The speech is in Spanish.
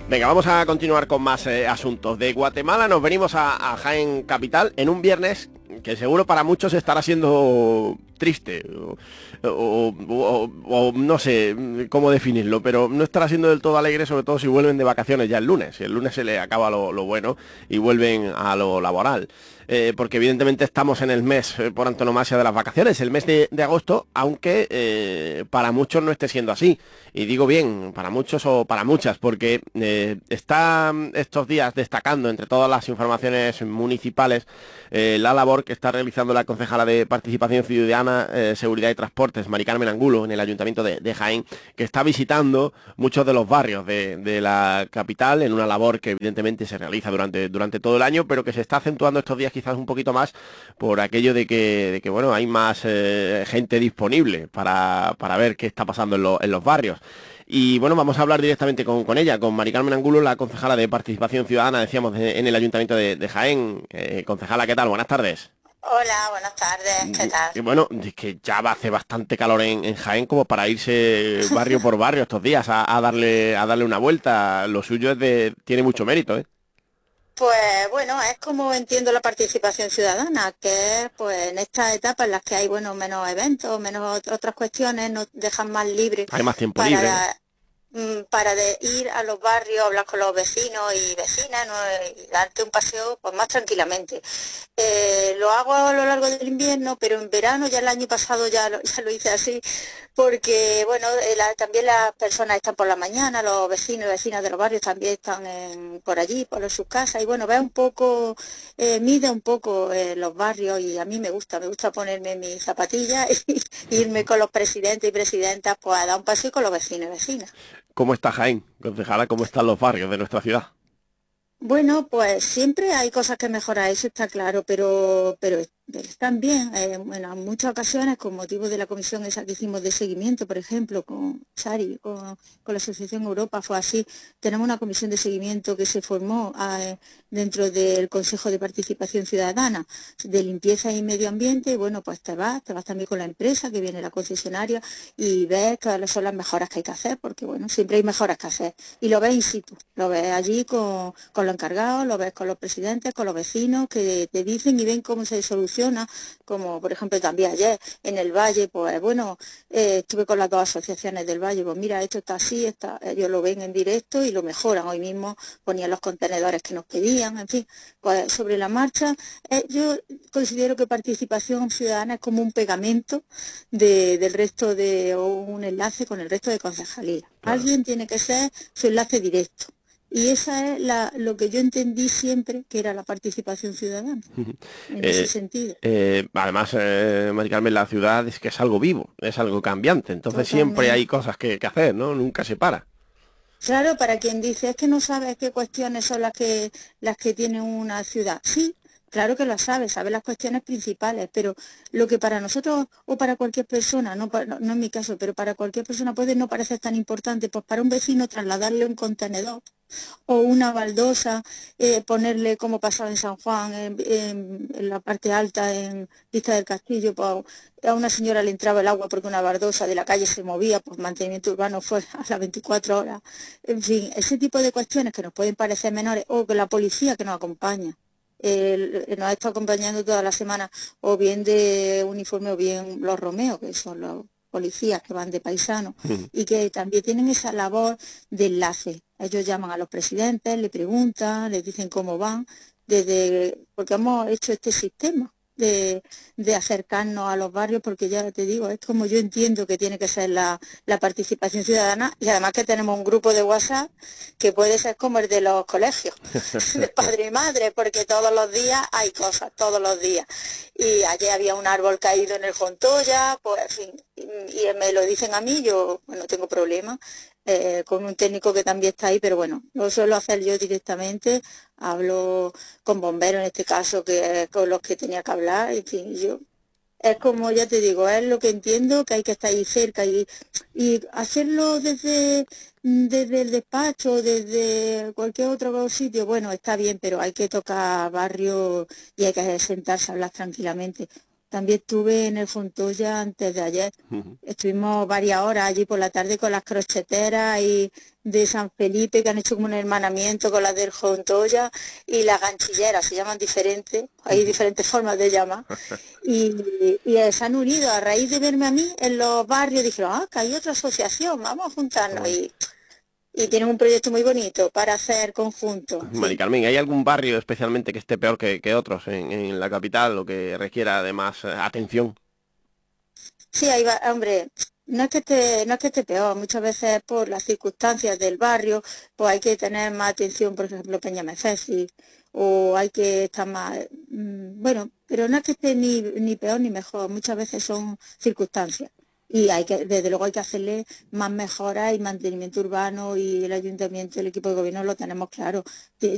Venga, vamos a continuar con más asuntos. De Guatemala nos venimos a Jaén capital en un viernes que seguro para muchos estará siendo triste o no sé cómo definirlo, pero no estará siendo del todo alegre, sobre todo si vuelven de vacaciones ya el lunes. El lunes se le acaba lo bueno y vuelven a lo laboral. Porque evidentemente estamos en el mes por antonomasia de las vacaciones, el mes de agosto, aunque para muchos no esté siendo así. Y digo bien, para muchos o para muchas, porque está estos días destacando entre todas las informaciones municipales la labor que está realizando la concejala de Participación Ciudadana, Seguridad y Transportes, Mari Carmen Angulo, en el Ayuntamiento de Jaén, que está visitando muchos de los barrios de la capital en una labor que evidentemente se realiza durante todo el año, pero que se está acentuando estos días quizás un poquito más por aquello de que bueno, hay más gente disponible para ver qué está pasando en los barrios. Y bueno, vamos a hablar directamente con ella, con Mari Carmen Angulo, la concejala de Participación Ciudadana, decíamos, en el Ayuntamiento de Jaén. Concejala, ¿qué tal? Buenas tardes. Hola, buenas tardes, ¿qué tal? Y bueno, es que ya hace bastante calor en Jaén como para irse barrio por barrio estos días a darle una vuelta. Lo suyo tiene mucho mérito, ¿eh? Pues bueno, es como entiendo la participación ciudadana, que es pues en esta etapa en las que hay bueno menos eventos, menos otras cuestiones, nos dejan más libres Hay más tiempo libre. para para ir a los barrios, hablar con los vecinos y vecinas, ¿no? Y darte un paseo pues más tranquilamente. Lo hago a lo largo del invierno, pero en verano, ya el año pasado ya lo hice así, porque bueno, también las personas están por la mañana, los vecinos y vecinas de los barrios también están por allí, por sus casas, y bueno, ve un poco, mide un poco los barrios, y a mí me gusta ponerme mis zapatillas y irme con los presidentes y presidentas pues a dar un paseo con los vecinos y vecinas. ¿Cómo está Jaén, concejala? ¿Cómo están los barrios de nuestra ciudad? Bueno, pues siempre hay cosas que mejorar, eso está claro, pero están bien. Bueno, en muchas ocasiones, con motivo de la comisión esa que hicimos de seguimiento, por ejemplo, con Sari, con la Asociación Europa, fue así. Tenemos una comisión de seguimiento que se formó dentro del Consejo de Participación Ciudadana de Limpieza y Medio Ambiente, y bueno, pues te vas también con la empresa, que viene la concesionaria, y ves cuáles son las mejoras que hay que hacer, porque bueno, siempre hay mejoras que hacer. Y lo ves in situ, lo ves allí con los encargados, lo ves con los presidentes, con los vecinos, que te dicen y ven cómo se soluciona, como por ejemplo también ayer en el Valle, pues bueno, estuve con las dos asociaciones del Valle, pues mira, esto está así, ellos lo ven en directo y lo mejoran. Hoy mismo ponían los contenedores que nos pedían, en fin, pues sobre la marcha. Yo considero que participación ciudadana es como un pegamento del resto o un enlace con el resto de concejalías. Claro. Alguien tiene que ser su enlace directo. Y esa es lo que yo entendí siempre que era la participación ciudadana, en ese Eh, sentido. además, Mari Carmen, la ciudad es que es algo vivo, es algo cambiante, entonces siempre hay Totalmente. cosas que hacer, ¿no? Nunca se para. Claro, para quien dice, es que no sabes qué cuestiones son las que tiene una ciudad. Sí, claro que lo sabe las cuestiones principales, pero lo que para nosotros o para cualquier persona, no en mi caso, pero para cualquier persona puede no parecer tan importante, pues para un vecino trasladarle un contenedor o una baldosa, ponerle como pasaba en San Juan, en la parte alta, en Vista del Castillo, pues a una señora le entraba el agua porque una baldosa de la calle se movía, pues mantenimiento urbano fue a las 24 horas. En fin, ese tipo de cuestiones que nos pueden parecer menores, o que la policía que nos acompaña. Nos ha estado acompañando toda la semana, o bien de uniforme o bien los Romeos, que son los policías que van de paisano, y que también tienen esa labor de enlace. Ellos llaman a los presidentes, le preguntan, les dicen cómo van, porque hemos hecho este sistema de acercarnos a los barrios, porque ya te digo, es como yo entiendo que tiene que ser la participación ciudadana, y además que tenemos un grupo de WhatsApp que puede ser como el de los colegios, de padre y madre, porque todos los días hay cosas, todos los días. Y ayer había un árbol caído en el Fontoya, pues en fin, y me lo dicen a mí, yo pues, no tengo problema, con un técnico que también está ahí, pero bueno, lo suelo hacer yo directamente, hablo con bomberos en este caso, que es con los que tenía que hablar, en fin, es como ya te digo, es lo que entiendo, que hay que estar ahí cerca, y hacerlo desde el despacho, desde cualquier otro sitio, bueno, está bien, pero hay que tocar barrio y hay que sentarse a hablar tranquilamente. también estuve en el Fontoya antes de ayer. Estuvimos varias horas allí por la tarde con las crocheteras y de San Felipe, que han hecho como un hermanamiento con las del Fontoya, y las ganchilleras, se llaman diferentes, hay diferentes formas de llamar. Y se han unido a raíz de verme a mí en los barrios, dijeron, que hay otra asociación, vamos a juntarnos. Y tienen un proyecto muy bonito para hacer conjunto. Mari Carmen, ¿hay algún barrio especialmente que esté peor que otros en la capital o que requiera de más atención? Sí, hombre, no es que esté peor, muchas veces por las circunstancias del barrio, pues hay que tener más atención, por ejemplo, Peñamefesi, o hay que estar más, bueno, pero no es que esté ni peor ni mejor, muchas veces son circunstancias. Y desde luego hay que hacerle más mejoras y mantenimiento urbano, y el ayuntamiento, el equipo de gobierno lo tenemos claro.